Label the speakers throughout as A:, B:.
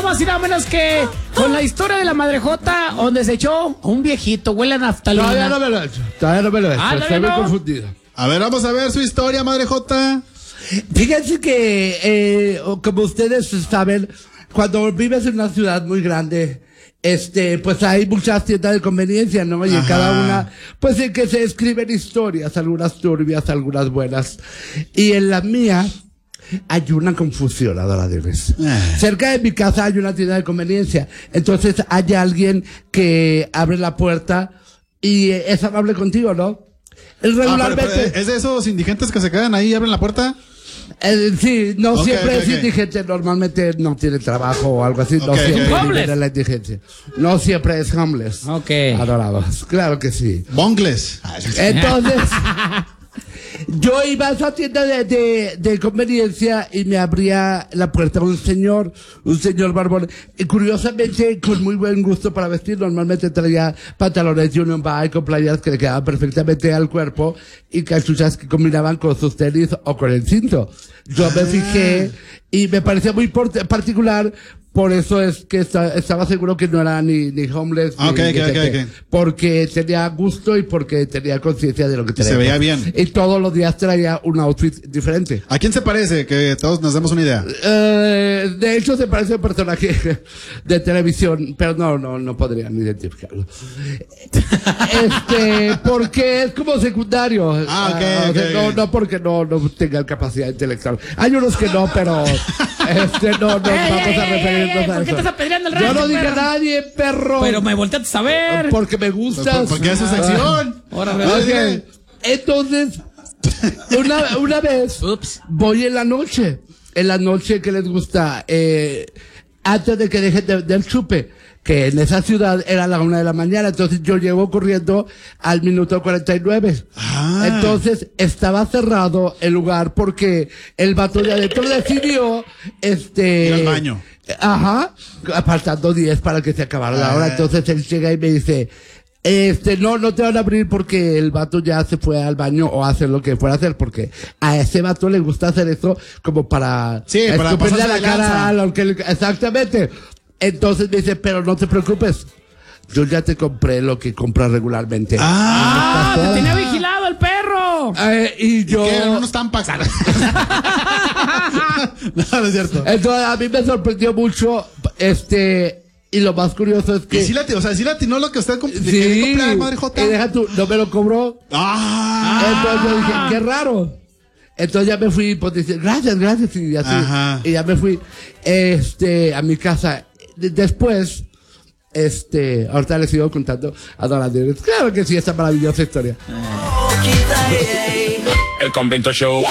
A: más y nada menos que con la historia de la madrejota donde se echó un viejito, huele a naftalina.
B: Todavía no me lo he hecho. Estoy muy confundido.
C: A ver, vamos a ver su historia, madrejota.
B: Fíjense que, como ustedes saben, cuando vives en una ciudad muy grande, pues hay muchas tiendas de conveniencia, ¿no? Y en cada una, pues en que se escriben historias, algunas turbias, algunas buenas. Y en la mía hay una confusión, Adoradores. Cerca de mi casa hay una tienda de conveniencia. Entonces hay alguien que abre la puerta y es amable contigo, ¿no? Regularmente.
C: ¿Es de esos indigentes que se quedan ahí y abren la puerta?
B: Sí, no siempre es indigente, normalmente no tiene trabajo o algo así, no siempre vive la indigencia. No siempre es homeless. Adorados, claro que sí.
C: Bongles.
B: Entonces, yo iba a esa tienda de conveniencia y me abría la puerta un señor barbón. Y curiosamente, con muy buen gusto para vestir, normalmente traía pantalones Union Buy con playeras que le quedaban perfectamente al cuerpo y cachuchas que combinaban con sus tenis o con el cinto. Yo me fijé y me parecía muy particular. Por eso es que estaba seguro que no era ni homeless. Porque tenía gusto y porque tenía conciencia de lo que tenía.
C: Se veía bien.
B: Y todos los días traía un outfit diferente.
C: ¿A quién se parece? Que todos nos demos una idea.
B: De hecho, se parece a un personaje de televisión, pero no podrían identificarlo. Porque es como secundario. No porque no tengan capacidad intelectual. Hay unos que no, pero no vamos a referirnos a eso.
A: ¿Por qué estás apedreando el rancho?
B: Yo no dije a nadie, perro.
A: Pero me volteaste a ver.
B: Porque me gustas.
C: Porque es su sección.
B: Entonces, una vez voy en la noche que les gusta, antes de que dejen del chupe, que en esa ciudad era la 1 de la mañana, entonces yo llego corriendo al minuto 49. Entonces estaba cerrado el lugar porque el vato de adentro decidió,
C: ir al baño.
B: Apartando 10 para que se acabara la hora. Entonces él llega y me dice, no te van a abrir porque el vato ya se fue al baño o a hacer lo que fuera a hacer, porque a ese vato le gusta hacer eso como para escupirle a la cara a lo que exactamente. Entonces me dice, pero no te preocupes, yo ya te compré lo que compras regularmente.
A: ¡Te tenía vigilado el perro!
B: Y yo...
C: ¿Qué? No nos están pasando. No es cierto.
B: Entonces a mí me sorprendió mucho, y lo más curioso es que...
C: ¿Y sí latinó lo que usted
B: sí,
C: madre Jota?
B: Y deja tú, no me lo cobró. Entonces yo dije, qué raro. Entonces ya me fui, pues dice, gracias, y así. Y ya me fui, a mi casa. Después, ahorita les sigo contando a Donald. Claro que sí, esta maravillosa historia.
D: El Convento Show.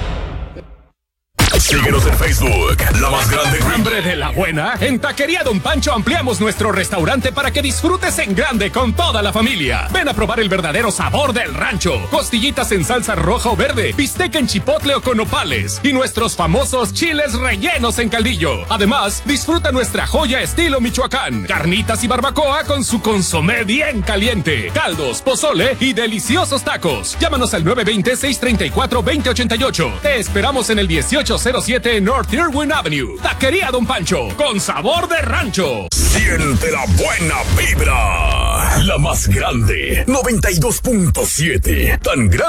D: Síguenos en Facebook, La Más Grande.
E: Hambre de la buena. En Taquería Don Pancho ampliamos nuestro restaurante para que disfrutes en grande con toda la familia. Ven a probar el verdadero sabor del rancho. Costillitas en salsa roja o verde, bistec en chipotle o con nopales y nuestros famosos chiles rellenos en caldillo. Además, disfruta nuestra joya estilo Michoacán. Carnitas y barbacoa con su consomé bien caliente. Caldos, pozole y deliciosos tacos. Llámanos al 920-634-2088. Te esperamos en el 1807 North Irwin Avenue. Taquería Don Pancho, con sabor de rancho.
D: Siente la buena vibra. La Más Grande, 92.7. Tan grande